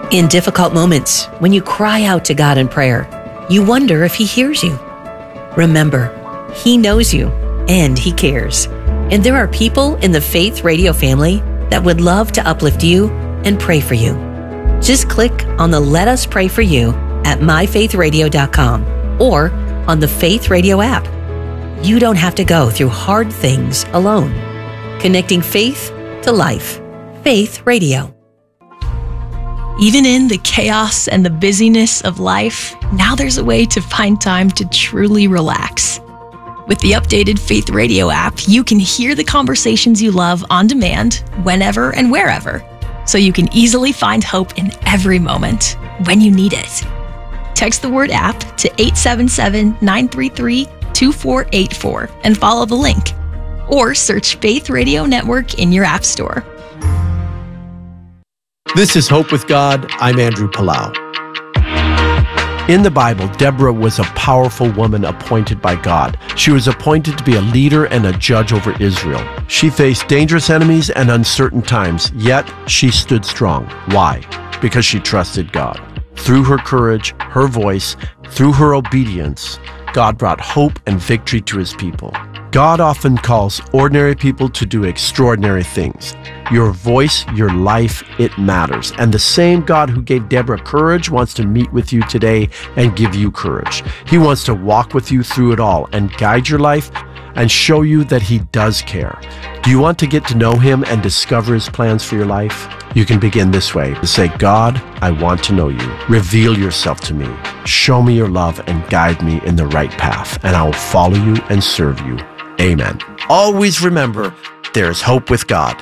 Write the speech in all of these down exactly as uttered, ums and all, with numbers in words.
In difficult moments, when you cry out to God in prayer, you wonder if He hears you. Remember, He knows you and He cares. And there are people in the Faith Radio family that would love to uplift you and pray for you. Just click on the Let Us Pray For You at my faith radio dot com or on the Faith Radio app. You don't have to go through hard things alone. Connecting faith to life. Faith Radio. Even in the chaos and the busyness of life, now there's a way to find time to truly relax. With the updated Faith Radio app, you can hear the conversations you love on demand, whenever and wherever, so you can easily find hope in every moment when you need it. Text the word app to eight seven seven, nine three three, two four eight four and follow the link. Or search Faith Radio Network in your app store. This is Hope with God. I'm Andrew Palau. In the Bible, Deborah was a powerful woman appointed by God. She was appointed to be a leader and a judge over Israel. She faced dangerous enemies and uncertain times, yet she stood strong. Why? Because she trusted God. Through her courage, her voice, through her obedience, God brought hope and victory to His people. God often calls ordinary people to do extraordinary things. Your voice, your life, it matters. And the same God who gave Deborah courage wants to meet with you today and give you courage. He wants to walk with you through it all and guide your life and show you that He does care. Do you want to get to know Him and discover His plans for your life? You can begin this way. Say, God, I want to know You. Reveal Yourself to me. Show me Your love and guide me in the right path, and I will follow You and serve You. Amen. Always remember, there is hope with God.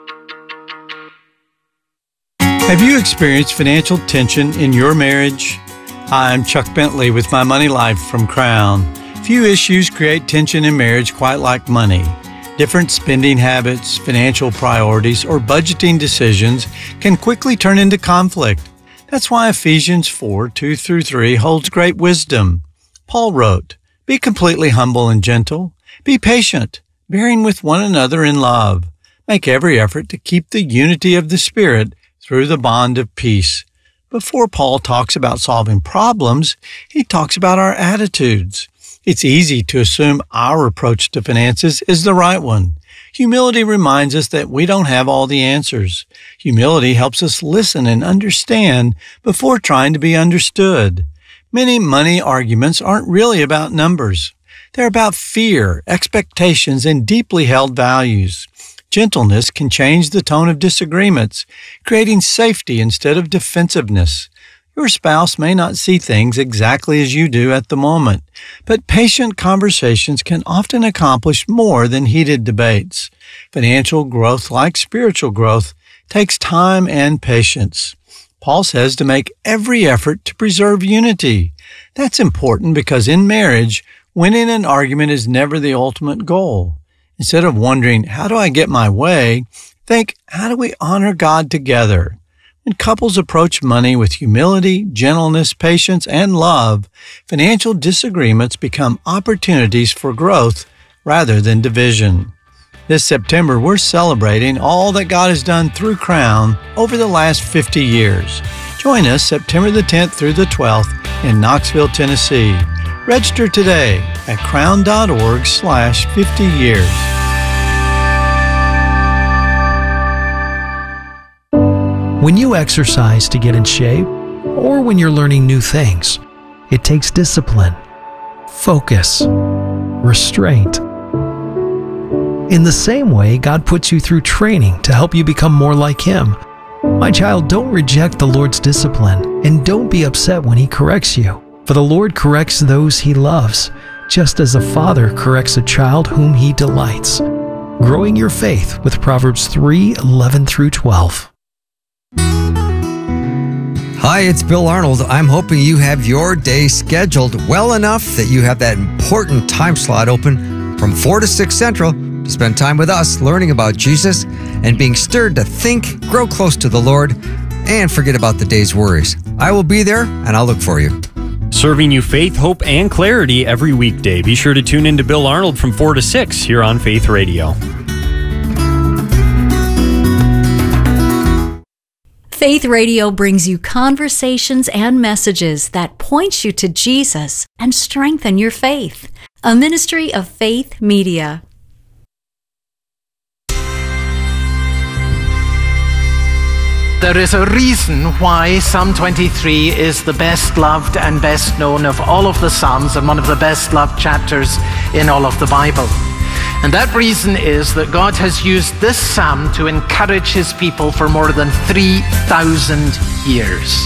Have you experienced financial tension in your marriage? Hi, I'm Chuck Bentley with My Money Life from Crown. Few issues create tension in marriage quite like money. Different spending habits, financial priorities, or budgeting decisions can quickly turn into conflict. That's why Ephesians four, two through three holds great wisdom. Paul wrote, "Be completely humble and gentle. Be patient, bearing with one another in love. Make every effort to keep the unity of the Spirit through the bond of peace." Before Paul talks about solving problems, he talks about our attitudes. It's easy to assume our approach to finances is the right one. Humility reminds us that we don't have all the answers. Humility helps us listen and understand before trying to be understood. Many money arguments aren't really about numbers. They're about fear, expectations, and deeply held values. Gentleness can change the tone of disagreements, creating safety instead of defensiveness. Your spouse may not see things exactly as you do at the moment, but patient conversations can often accomplish more than heated debates. Financial growth, like spiritual growth, takes time and patience. Paul says to make every effort to preserve unity. That's important because in marriage, winning an argument is never the ultimate goal. Instead of wondering, how do I get my way? Think, how do we honor God together? When couples approach money with humility, gentleness, patience, and love, financial disagreements become opportunities for growth rather than division. This September, we're celebrating all that God has done through Crown over the last fifty years. Join us September the tenth through the twelfth in Knoxville, Tennessee. Register today at crown.org slash 50 years. When you exercise to get in shape, or when you're learning new things, it takes discipline, focus, restraint. In the same way, God puts you through training to help you become more like Him. My child, don't reject the Lord's discipline, and don't be upset when He corrects you. For the Lord corrects those He loves, just as a father corrects a child whom He delights. Growing your faith with Proverbs three, eleven through twelve. Hi, it's Bill Arnold. I'm hoping you have your day scheduled well enough that you have that important time slot open from four to six Central to spend time with us learning about Jesus and being stirred to think, grow close to the Lord, and forget about the day's worries. I will be there, and I'll look for you. Serving you faith, hope, and clarity every weekday. Be sure to tune in to Bill Arnold from four to six here on Faith Radio. Faith Radio brings you conversations and messages that point you to Jesus and strengthen your faith. A ministry of Faith Media. There is a reason why Psalm twenty-three is the best loved and best known of all of the Psalms and one of the best loved chapters in all of the Bible. And that reason is that God has used this psalm to encourage his people for more than three thousand years.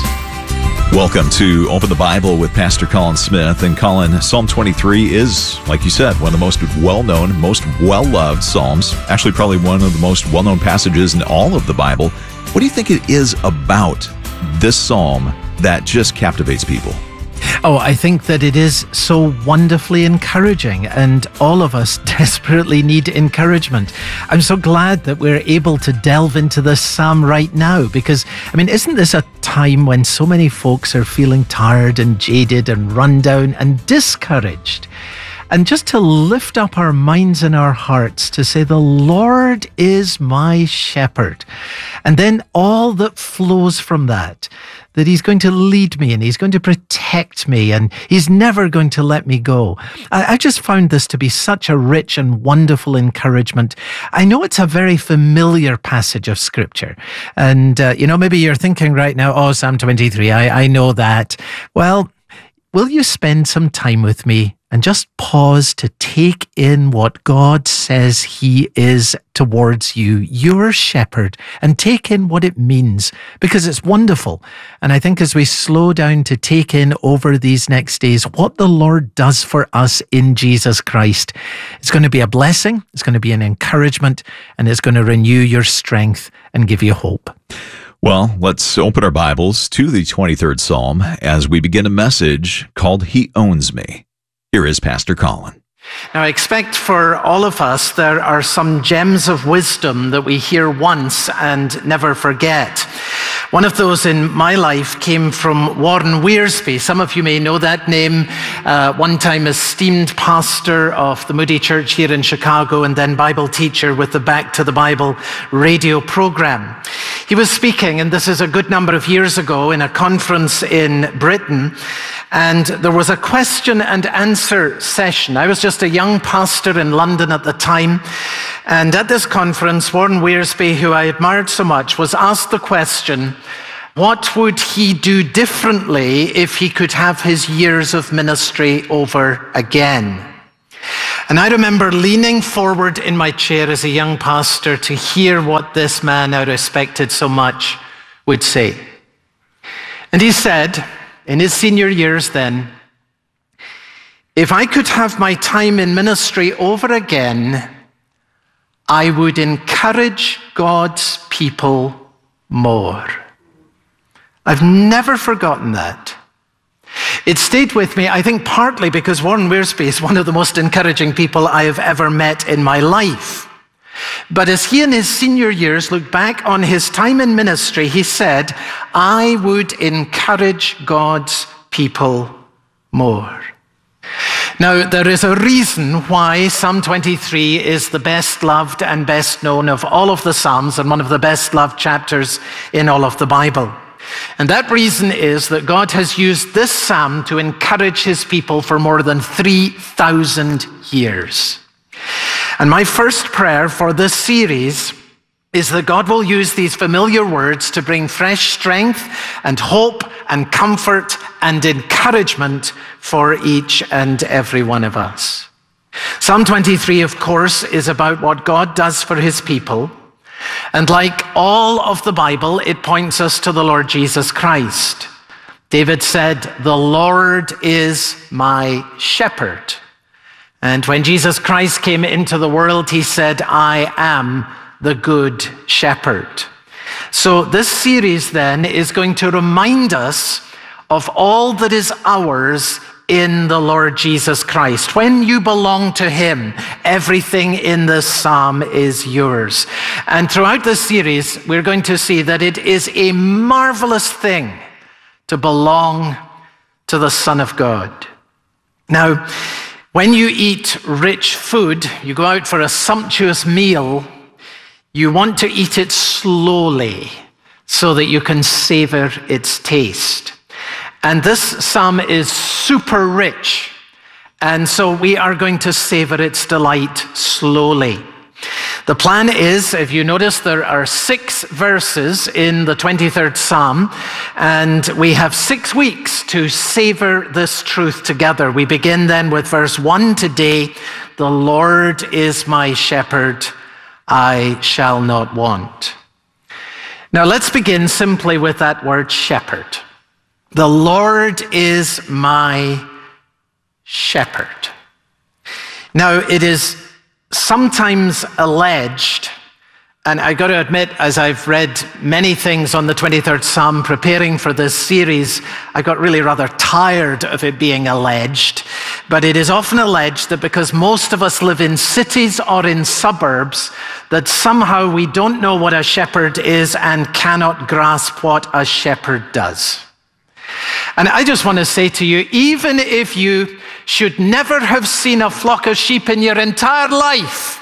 Welcome to Open the Bible with Pastor Colin Smith. And Colin, Psalm twenty-three is, like you said, one of the most well-known, most well-loved Psalms. Actually, probably one of the most well-known passages in all of the Bible. What do you think it is about this psalm that just captivates people? Oh, I think that it is so wonderfully encouraging, and all of us desperately need encouragement. I'm so glad that we're able to delve into this psalm right now, because, I mean, isn't this a time when so many folks are feeling tired and jaded and run down and discouraged? And just to lift up our minds and our hearts to say, the Lord is my shepherd. And then all that flows from that, that he's going to lead me and he's going to protect me and he's never going to let me go. I, I just found this to be such a rich and wonderful encouragement. I know it's a very familiar passage of Scripture. And, uh, you know, maybe you're thinking right now, oh, Psalm twenty-three, I, I know that. Well, will you spend some time with me and just pause to take in what God says he is towards you, your shepherd, and take in what it means, because it's wonderful. And I think as we slow down to take in over these next days what the Lord does for us in Jesus Christ, it's going to be a blessing, it's going to be an encouragement, and it's going to renew your strength and give you hope. Well, let's open our Bibles to the twenty-third Psalm as we begin a message called He Owns Me. Here is Pastor Colin. Now, I expect for all of us, there are some gems of wisdom that we hear once and never forget. One of those in my life came from Warren Wiersbe. Some of you may know that name. Uh, one time esteemed pastor of the Moody Church here in Chicago, and then Bible teacher with the Back to the Bible radio program. He was speaking, and this is a good number of years ago, in a conference in Britain, and there was a question and answer session. I was just a young pastor in London at the time, and at this conference, Warren Wiersbe, who I admired so much, was asked the question, what would he do differently if he could have his years of ministry over again? And I remember leaning forward in my chair as a young pastor to hear what this man I respected so much would say. And he said, in his senior years then, if I could have my time in ministry over again, I would encourage God's people more. I've never forgotten that. It stayed with me, I think, partly because Warren Wiersbe is one of the most encouraging people I have ever met in my life. But as he in his senior years looked back on his time in ministry, he said, I would encourage God's people more. Now, there is a reason why Psalm twenty-three is the best loved and best known of all of the Psalms and one of the best loved chapters in all of the Bible. And that reason is that God has used this psalm to encourage his people for more than three thousand years. And my first prayer for this series is that God will use these familiar words to bring fresh strength and hope and comfort and encouragement for each and every one of us. Psalm twenty-three, of course, is about what God does for his people. And like all of the Bible, it points us to the Lord Jesus Christ. David said, the Lord is my shepherd. And when Jesus Christ came into the world, he said, I am the good shepherd. So this series then is going to remind us of all that is ours in the Lord Jesus Christ. When you belong to him, everything in this psalm is yours. And throughout this series, we're going to see that it is a marvelous thing to belong to the Son of God. Now, when you eat rich food, you go out for a sumptuous meal, you want to eat it slowly so that you can savor its taste. And this psalm is super rich. And so we are going to savor its delight slowly. The plan is, if you notice, there are six verses in the twenty-third Psalm, and we have six weeks to savor this truth together. We begin then with verse one today. The Lord is my shepherd, I shall not want. Now let's begin simply with that word shepherd. The Lord is my shepherd. Now it is sometimes alleged, and I got to admit, as I've read many things on the twenty-third Psalm preparing for this series, I got really rather tired of it being alleged. But it is often alleged that because most of us live in cities or in suburbs, that somehow we don't know what a shepherd is and cannot grasp what a shepherd does. And I just want to say to you, even if you should never have seen a flock of sheep in your entire life,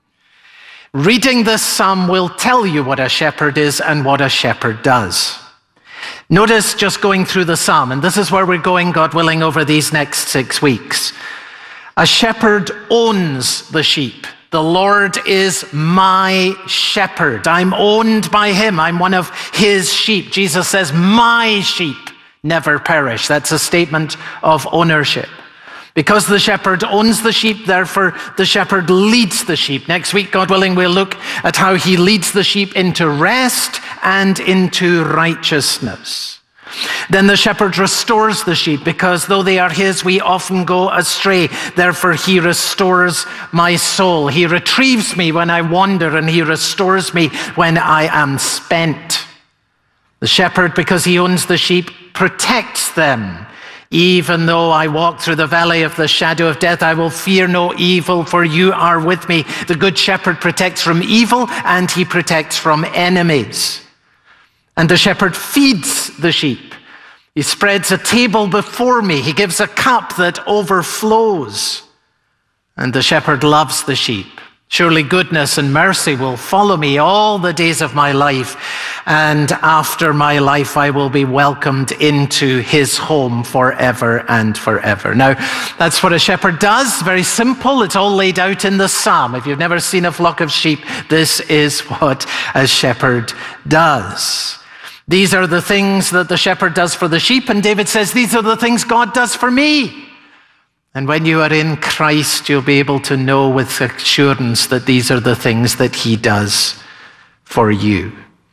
reading this psalm will tell you what a shepherd is and what a shepherd does. Notice, just going through the psalm, and this is where we're going, God willing, over these next six weeks. A shepherd owns the sheep. The Lord is my shepherd. I'm owned by him. I'm one of his sheep. Jesus says, my sheep never perish. That's a statement of ownership. Because the shepherd owns the sheep, therefore the shepherd leads the sheep. Next week, God willing, we'll look at how he leads the sheep into rest and into righteousness. Then the shepherd restores the sheep, because though they are his, we often go astray. Therefore he restores my soul. He retrieves me when I wander, and he restores me when I am spent. The shepherd, because he owns the sheep, protects them. Even though I walk through the valley of the shadow of death, I will fear no evil, for you are with me. The good shepherd protects from evil, and he protects from enemies. And the shepherd feeds the sheep. He spreads a table before me. He gives a cup that overflows. And the shepherd loves the sheep. Surely goodness and mercy will follow me all the days of my life, and after my life I will be welcomed into his home forever and forever. Now, that's what a shepherd does. Very simple. It's all laid out in the psalm. If you've never seen a flock of sheep, this is what a shepherd does. These are the things that the shepherd does for the sheep, and David says, these are the things God does for me. And when you are in Christ, you'll be able to know with assurance that these are the things that he does for you.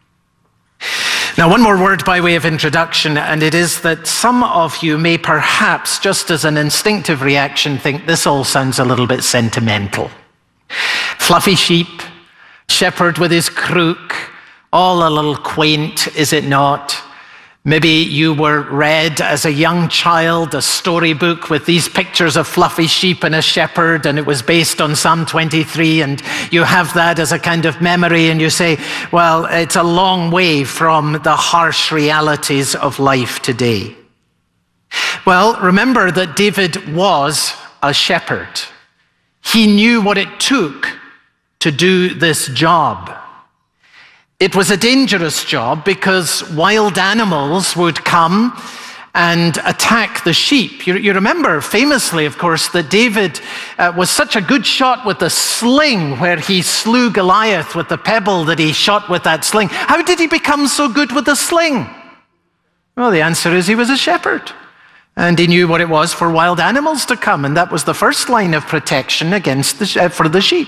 Now, one more word by way of introduction, and it is that some of you may perhaps, just as an instinctive reaction, think this all sounds a little bit sentimental. Fluffy sheep, shepherd with his crook, all a little quaint, is it not? Maybe you were read as a young child a storybook with these pictures of fluffy sheep and a shepherd, and it was based on Psalm twenty-three, and you have that as a kind of memory, and you say, well, it's a long way from the harsh realities of life today. Well, remember that David was a shepherd. He knew what it took to do this job. It was a dangerous job because wild animals would come and attack the sheep. You, you remember famously, of course, that David uh, was such a good shot with the sling, where he slew Goliath with the pebble that he shot with that sling. How did he become so good with the sling? Well, the answer is he was a shepherd. And he knew what it was for wild animals to come, and that was the first line of protection against the, uh, for the sheep.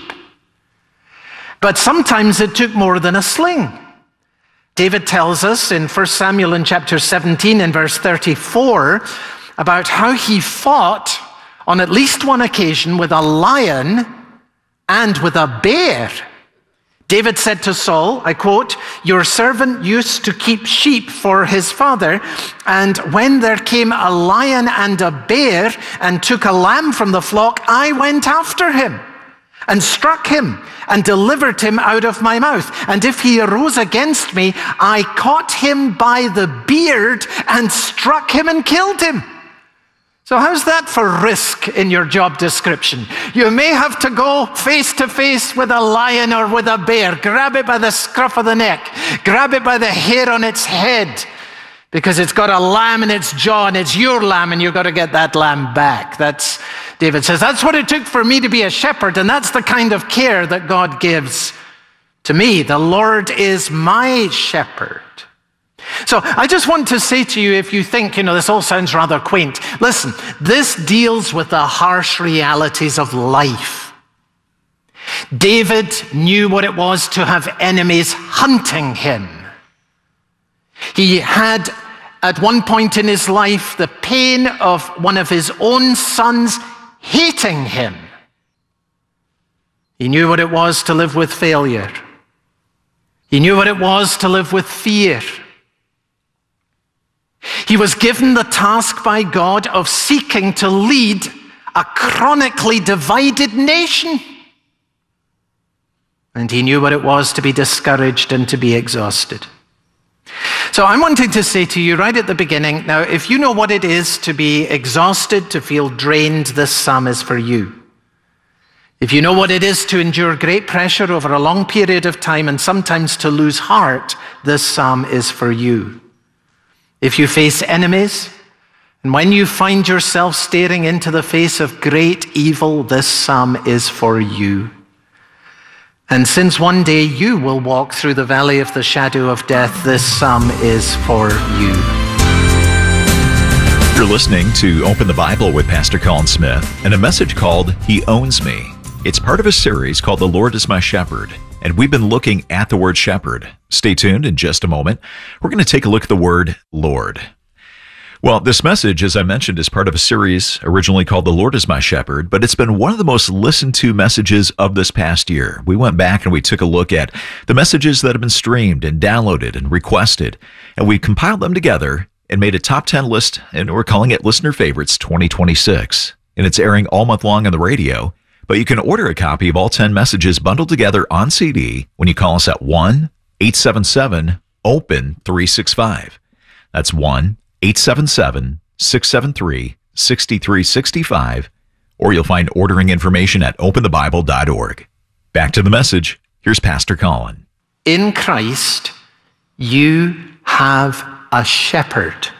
But sometimes it took more than a sling. David tells us in First Samuel in chapter seventeen in verse thirty-four about how he fought on at least one occasion with a lion and with a bear. David said to Saul, I quote, your servant used to keep sheep for his father, and when there came a lion and a bear and took a lamb from the flock, I went after him and struck him and delivered him out of my mouth. And if he arose against me, I caught him by the beard and struck him and killed him. So how's that for risk in your job description? You may have to go face to face with a lion or with a bear, grab it by the scruff of the neck, grab it by the hair on its head, because it's got a lamb in its jaw and it's your lamb and you've got to get that lamb back. That's, David says, that's what it took for me to be a shepherd, and that's the kind of care that God gives to me. The Lord is my shepherd. So I just want to say to you, if you think, you know, this all sounds rather quaint, listen, this deals with the harsh realities of life. David knew what it was to have enemies hunting him. He had, at one point in his life, the pain of one of his own sons hating him. He knew what it was to live with failure. He knew what it was to live with fear. He was given the task by God of seeking to lead a chronically divided nation. And he knew what it was to be discouraged and to be exhausted. So I'm wanting to say to you right at the beginning, now, if you know what it is to be exhausted, to feel drained, this psalm is for you. If you know what it is to endure great pressure over a long period of time and sometimes to lose heart, this psalm is for you. If you face enemies, and when you find yourself staring into the face of great evil, this psalm is for you. And since one day you will walk through the valley of the shadow of death, this psalm is for you. You're listening to Open the Bible with Pastor Colin Smith and a message called He Owns Me. It's part of a series called The Lord is My Shepherd, and we've been looking at the word shepherd. Stay tuned in just a moment. We're going to take a look at the word Lord. Well, this message, as I mentioned, is part of a series originally called The Lord is My Shepherd, but it's been one of the most listened to messages of this past year. We went back and we took a look at the messages that have been streamed and downloaded and requested, and we compiled them together and made a top ten list, and we're calling it Listener Favorites twenty twenty-six. And it's airing all month long on the radio, but you can order a copy of all ten messages bundled together on C D when you call us at one eight seven seven open three six five. That's one eight seven seven six seven three six three six five, or you'll find ordering information at open the bible dot org. Back to the message. Here's Pastor Colin. In Christ, you have a shepherd.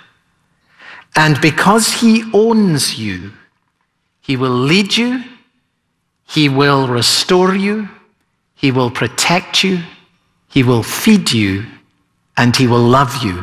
And because he owns you, he will lead you, he will restore you, he will protect you, he will feed you, and he will love you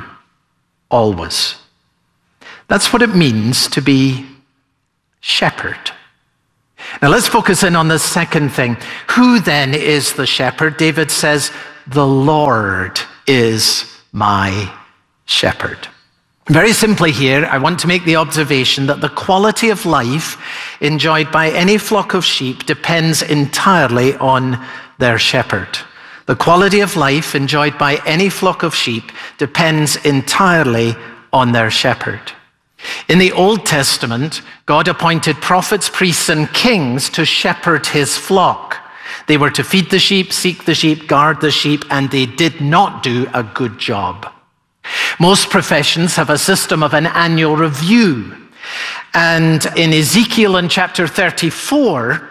always. That's what it means to be shepherd. Now let's focus in on the second thing. Who then is the shepherd? David says, the Lord is my shepherd. Very simply here, I want to make the observation that the quality of life enjoyed by any flock of sheep depends entirely on their shepherd. The quality of life enjoyed by any flock of sheep depends entirely on their shepherd. In the Old Testament, God appointed prophets, priests, and kings to shepherd his flock. They were to feed the sheep, seek the sheep, guard the sheep, and they did not do a good job. Most professions have a system of an annual review. And in Ezekiel in chapter thirty-four,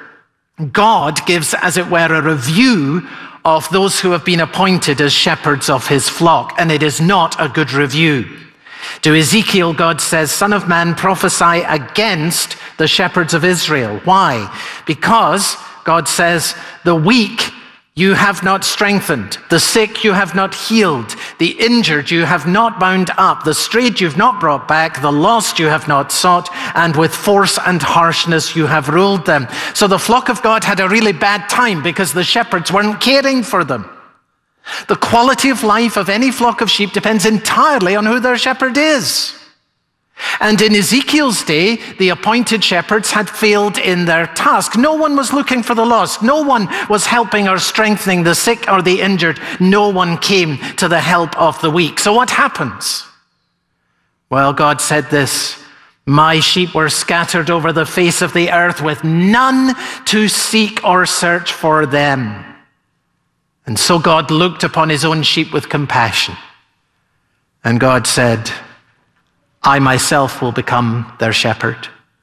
God gives, as it were, a review of those who have been appointed as shepherds of his flock, and it is not a good review. To Ezekiel, God says, Son of man, prophesy against the shepherds of Israel. Why? Because, God says, the weak you have not strengthened, the sick you have not healed, the injured you have not bound up, the strayed you've not brought back, the lost you have not sought, and with force and harshness you have ruled them. So the flock of God had a really bad time because the shepherds weren't caring for them. The quality of life of any flock of sheep depends entirely on who their shepherd is. And in Ezekiel's day, the appointed shepherds had failed in their task. No one was looking for the lost. No one was helping or strengthening the sick or the injured. No one came to the help of the weak. So what happens? Well, God said this, my sheep were scattered over the face of the earth with none to seek or search for them. And so God looked upon his own sheep with compassion. And God said, I myself will become their shepherd.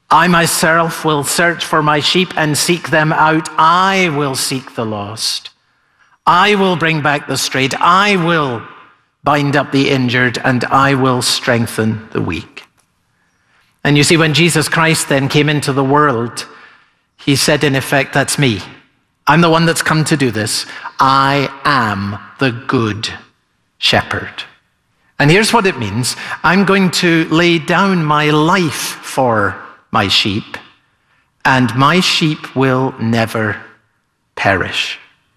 I myself will search for my sheep and seek them out. I will seek the lost. I will bring back the strayed. I will bind up the injured, and I will strengthen the weak. And you see, when Jesus Christ then came into the world, he said, in effect, that's me. I'm the one that's come to do this. I am the good shepherd. And here's what it means. I'm going to lay down my life for my sheep, and my sheep will never perish.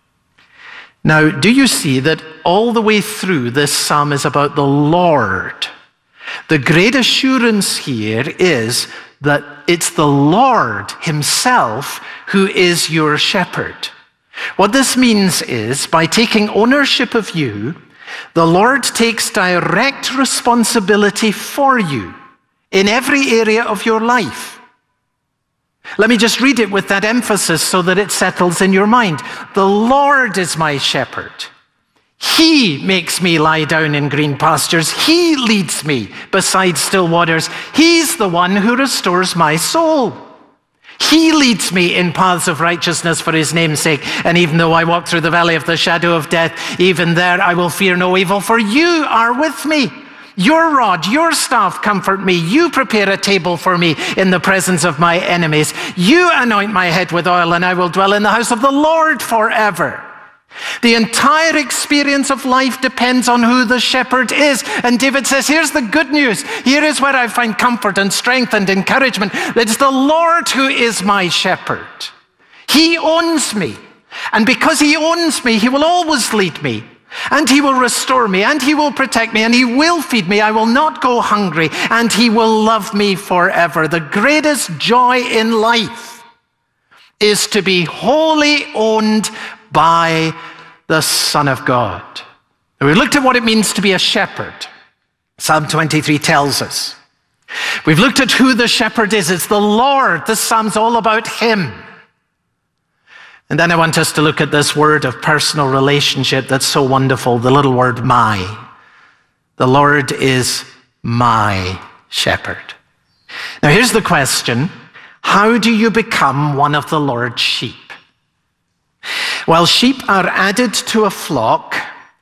Now, do you see that all the way through this psalm is about the Lord? The great assurance here is that it's the Lord himself who is your shepherd. What this means is, by taking ownership of you, the Lord takes direct responsibility for you in every area of your life. Let me just read it with that emphasis so that it settles in your mind. The Lord is my shepherd. He makes me lie down in green pastures. He leads me beside still waters. He's the one who restores my soul. He leads me in paths of righteousness for his name's sake. And even though I walk through the valley of the shadow of death, even there I will fear no evil, for you are with me. Your rod, your staff comfort me. You prepare a table for me in the presence of my enemies. You anoint my head with oil, and I will dwell in the house of the Lord forever. The entire experience of life depends on who the shepherd is. And David says, here's the good news. Here is where I find comfort and strength and encouragement. It's the Lord who is my shepherd. He owns me. And because he owns me, he will always lead me. And he will restore me, and he will protect me, and he will feed me. I will not go hungry, and he will love me forever. The greatest joy in life is to be wholly owned by the Son of God. We looked at what it means to be a shepherd. Psalm twenty-three tells us. We've looked at who the shepherd is. It's the Lord. This psalm's all about him. And then I want us to look at this word of personal relationship that's so wonderful, the little word my. The Lord is my shepherd. Now here's the question. How do you become one of the Lord's sheep? Well, sheep are added to a flock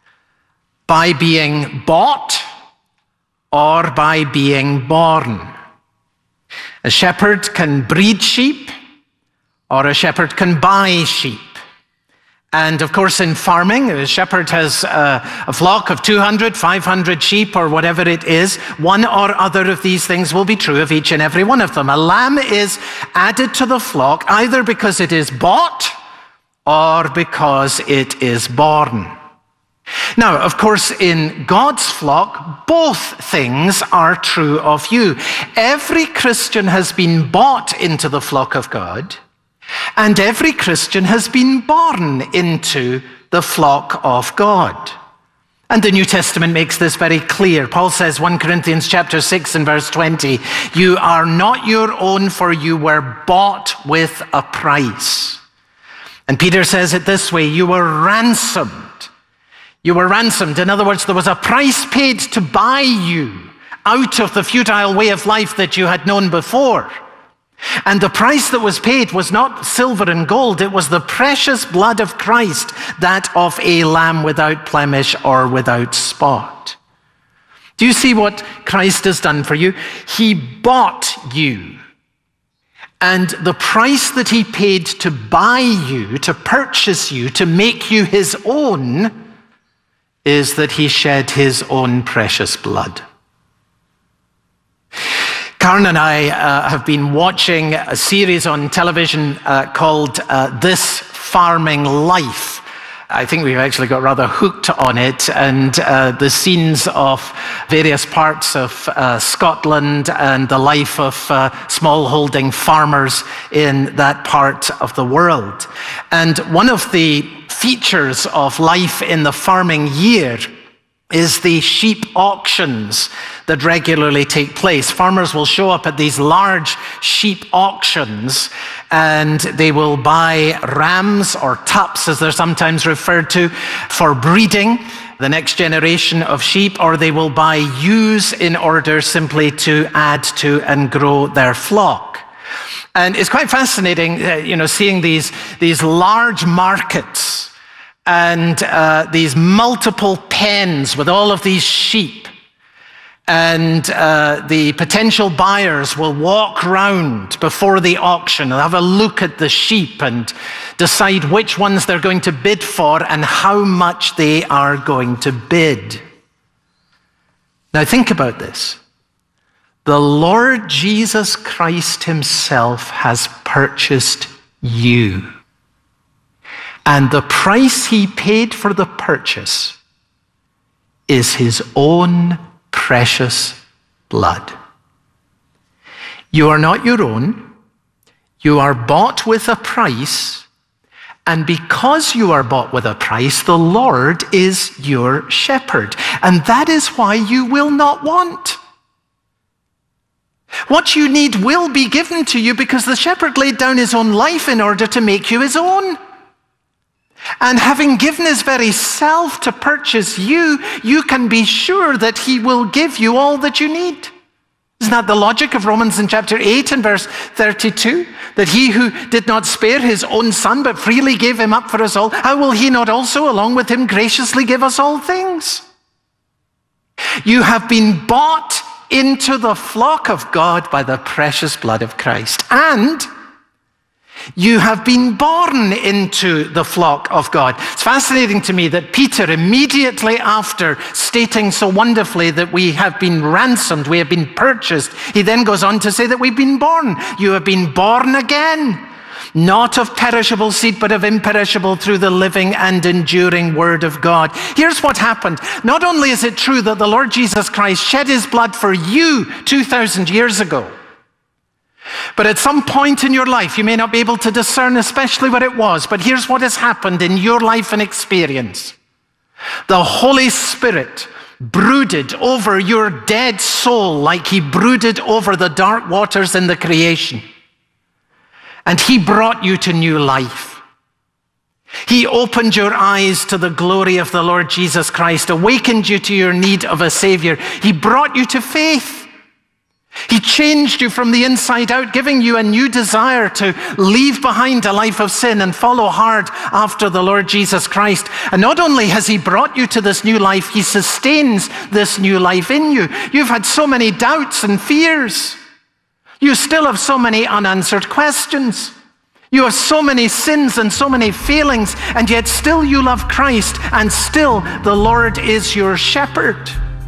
by being bought or by being born. A shepherd can breed sheep, or a shepherd can buy sheep. And of course, in farming, a shepherd has a, a flock of two hundred, five hundred sheep, or whatever it is. One or other of these things will be true of each and every one of them. A lamb is added to the flock either because it is bought or because it is born. Now, of course, in God's flock, both things are true of you. Every Christian has been bought into the flock of God, and every Christian has been born into the flock of God. And the New Testament makes this very clear. Paul says, First Corinthians chapter six and verse twenty, you are not your own, for you were bought with a price. And Peter says it this way, you were ransomed. You were ransomed. In other words, there was a price paid to buy you out of the futile way of life that you had known before. And the price that was paid was not silver and gold. It was the precious blood of Christ, that of a lamb without blemish or without spot. Do you see what Christ has done for you? He bought you. And the price that he paid to buy you, to purchase you, to make you his own, is that he shed his own precious blood. Karen and I uh, have been watching a series on television uh, called uh, This Farming Life. I think we've actually got rather hooked on it, and uh, the scenes of various parts of uh, Scotland and the life of uh, smallholding farmers in that part of the world. And one of the features of life in the farming year is the sheep auctions that regularly take place. Farmers will show up at these large sheep auctions, and they will buy rams, or tups as they're sometimes referred to, for breeding the next generation of sheep, or they will buy ewes in order simply to add to and grow their flock. And it's quite fascinating, uh, you know, seeing these, these large markets and uh, these multiple pens with all of these sheep. And uh, the potential buyers will walk round before the auction and have a look at the sheep and decide which ones they're going to bid for and how much they are going to bid. Now think about this. The Lord Jesus Christ himself has purchased you. And the price he paid for the purchase is his own precious blood. You are not your own. You are bought with a price. And because you are bought with a price, the Lord is your shepherd. And that is why you will not want. What you need will be given to you because the shepherd laid down his own life in order to make you his own. And having given his very self to purchase you, you can be sure that he will give you all that you need. Isn't that the logic of Romans in chapter eight and verse thirty-two? That he who did not spare his own son, but freely gave him up for us all, how will he not also, along with him, graciously give us all things? You have been bought into the flock of God by the precious blood of Christ. And you have been born into the flock of God. It's fascinating to me that Peter, immediately after stating so wonderfully that we have been ransomed, we have been purchased, he then goes on to say that we've been born. You have been born again, not of perishable seed, but of imperishable, through the living and enduring word of God. Here's what happened. Not only is it true that the Lord Jesus Christ shed his blood for you two thousand years ago, but at some point in your life, you may not be able to discern especially what it was, but here's what has happened in your life and experience. The Holy Spirit brooded over your dead soul like he brooded over the dark waters in the creation. And he brought you to new life. He opened your eyes to the glory of the Lord Jesus Christ, awakened you to your need of a Savior. He brought you to faith. He changed you from the inside out, giving you a new desire to leave behind a life of sin and follow hard after the Lord Jesus Christ. And not only has he brought you to this new life, he sustains this new life in you. You've had so many doubts and fears. You still have so many unanswered questions. You have so many sins and so many failings, and yet still you love Christ, and still the Lord is your shepherd.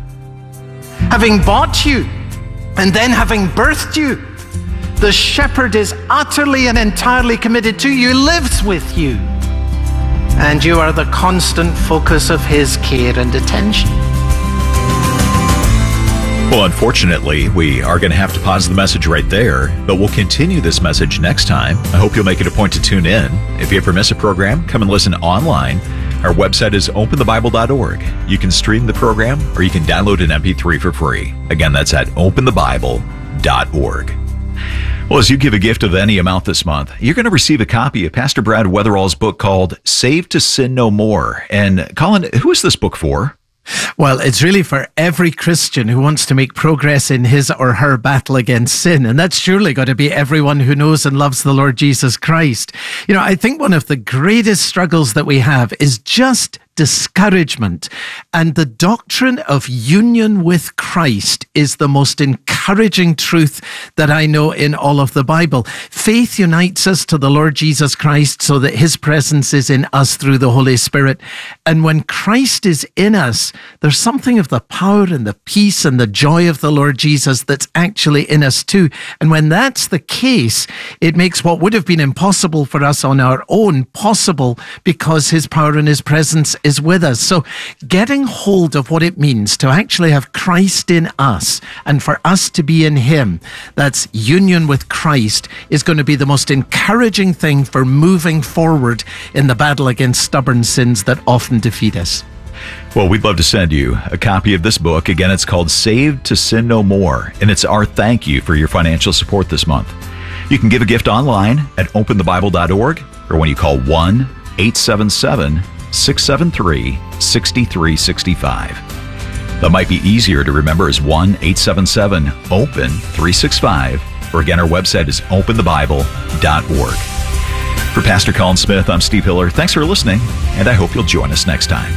Having bought you, and then having birthed you, the shepherd is utterly and entirely committed to you, lives with you, and you are the constant focus of his care and attention. Well, unfortunately, we are going to have to pause the message right there, but we'll continue this message next time. I hope you'll make it a point to tune in. If you ever miss a program, come and listen online. Our website is open the bible dot org. You can stream the program or you can download an M P three for free. Again, that's at open the bible dot org. Well, as you give a gift of any amount this month, you're going to receive a copy of Pastor Brad Weatherall's book called Saved to Sin No More. And Colin, who is this book for? Well, it's really for every Christian who wants to make progress in his or her battle against sin. And that's surely got to be everyone who knows and loves the Lord Jesus Christ. You know, I think one of the greatest struggles that we have is just discouragement. And the doctrine of union with Christ is the most encouraging truth that I know in all of the Bible. Faith unites us to the Lord Jesus Christ so that his presence is in us through the Holy Spirit. And when Christ is in us, there's something of the power and the peace and the joy of the Lord Jesus that's actually in us too. And when that's the case, it makes what would have been impossible for us on our own possible because his power and his presence is with us. So getting hold of what it means to actually have Christ in us and for us to be in him, that's union with Christ, is going to be the most encouraging thing for moving forward in the battle against stubborn sins that often defeat us. Well, we'd love to send you a copy of this book. Again, it's called Saved to Sin No More, and it's our thank you for your financial support this month. You can give a gift online at open the bible dot org or when you call one eight seven seven, six seven three, six three six five. That might be easier to remember as one eight seven seven, open three six five, or again, our website is open the bible dot org. For Pastor Colin Smith, I'm Steve Hiller. Thanks for listening, and I hope you'll join us next time.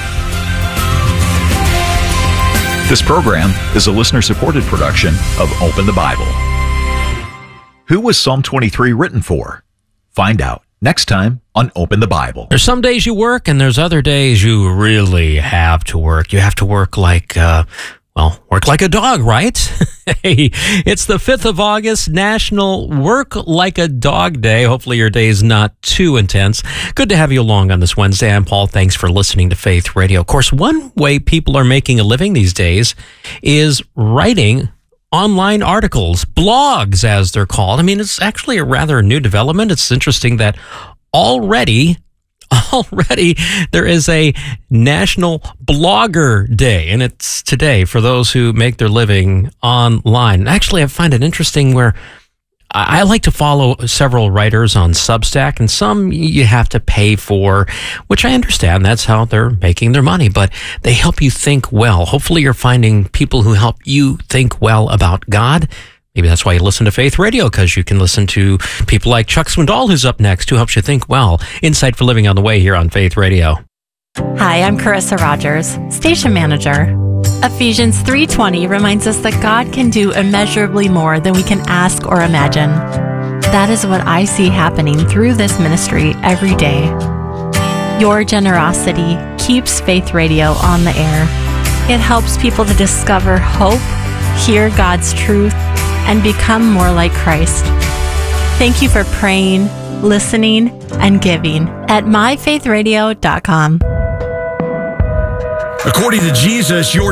This program is a listener-supported production of Open the Bible. Who was Psalm twenty-three written for? Find out next time on Open the Bible. There's some days you work, and there's other days you really have to work. You have to work like, uh, well, work like a dog, right? Hey, it's the fifth of August, National Work Like a Dog Day. Hopefully your day is not too intense. Good to have you along on this Wednesday. I'm Paul. Thanks for listening to Faith Radio. Of course, one way people are making a living these days is writing online articles, blogs as they're called. I mean, it's actually a rather new development. It's interesting that already, already there is a National Blogger Day, and it's today for those who make their living online. Actually, I find it interesting where I like to follow several writers on Substack, and some you have to pay for, which I understand. That's how they're making their money, but they help you think well. Hopefully you're finding people who help you think well about God. Maybe that's why you listen to Faith Radio, because you can listen to people like Chuck Swindoll, who's up next, who helps you think well. Insight for Living on the way here on Faith Radio. Hi, I'm Carissa Rogers, Station Manager. Ephesians three twenty reminds us that God can do immeasurably more than we can ask or imagine. That is what I see happening through this ministry every day. Your generosity keeps Faith Radio on the air. It helps people to discover hope, hear God's truth, and become more like Christ. Thank you for praying, listening, and giving at my faith radio dot com. According to Jesus, your